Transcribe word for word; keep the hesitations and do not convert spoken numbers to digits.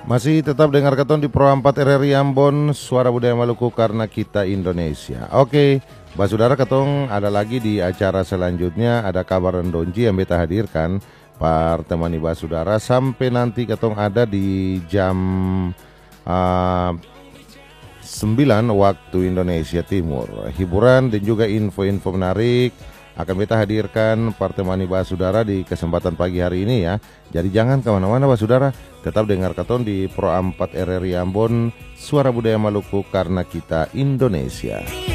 Masih tetap dengar keton di Pro empat R R I Ambon, Suara Budaya Maluku karena kita Indonesia. Oke, Basudara ketong ada lagi di acara selanjutnya, ada kabar Donji yang beta hadirkan. Pertemani Basudara sampai nanti ketong ada di jam uh, sembilan waktu Indonesia Timur. Hiburan dan juga info-info menarik akan beta hadirkan pertemani Basudara di kesempatan pagi hari ini ya. Jadi jangan kemana-mana Basudara, tetap dengar keton di Pro empat R R I Ambon, Suara Budaya Maluku karena kita Indonesia.